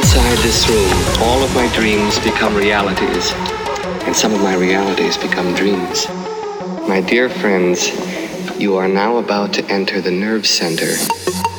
inside this room, all of my dreams become realities, and some of my realities become dreams. My dear friends, you are now about to enter the nerve center